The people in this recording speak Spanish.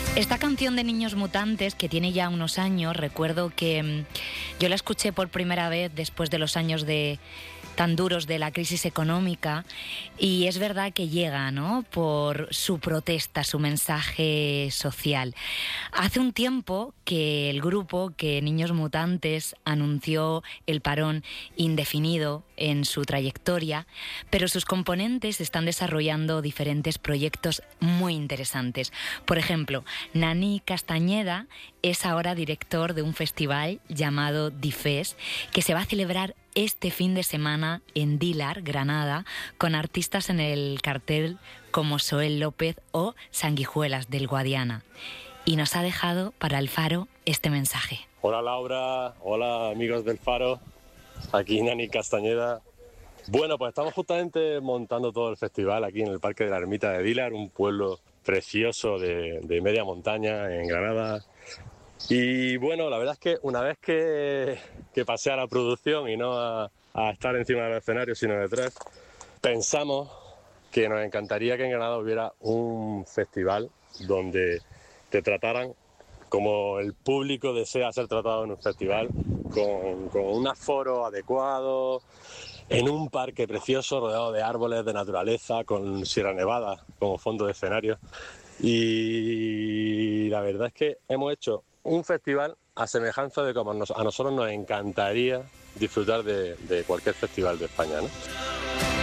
Esta canción de Niños Mutantes, que tiene ya unos años, recuerdo que yo la escuché por primera vez después de los años tan duros de la crisis económica, y es verdad que llega, ¿no?, por su protesta, su mensaje social. Hace un tiempo que el grupo, que Niños Mutantes, anunció el parón indefinido en su trayectoria, pero sus componentes están desarrollando diferentes proyectos muy interesantes. Por ejemplo, Nani Castañeda es ahora director de un festival llamado Difes, que se va a celebrar este fin de semana en Dilar, Granada, con artistas en el cartel como Soel López o Sanguijuelas del Guadiana. Y nos ha dejado para el Faro este mensaje. Hola Laura, hola amigos del Faro, aquí Nani Castañeda. Bueno, pues estamos justamente montando todo el festival aquí en el Parque de la Ermita de Dilar, un pueblo precioso de media montaña en Granada. Y bueno, la verdad es que una vez que pasé a la producción y no a estar encima del escenario, sino detrás, pensamos que nos encantaría que en Granada hubiera un festival donde te trataran como el público desea ser tratado en un festival, con un aforo adecuado, en un parque precioso rodeado de árboles, de naturaleza, con Sierra Nevada como fondo de escenario. Y la verdad es que hemos hecho un festival a semejanza de como a nosotros nos encantaría disfrutar de cualquier festival de España, ¿no?